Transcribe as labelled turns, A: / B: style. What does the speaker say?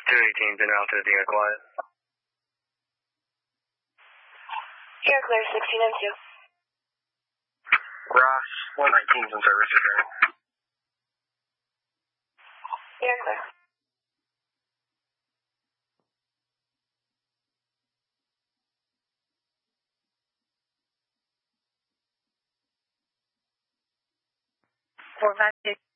A: 218's in altitude, being quiet.
B: Air clear, 16 and 2.
A: Ross, 119's in service, return.
B: Air clear.
C: Four 5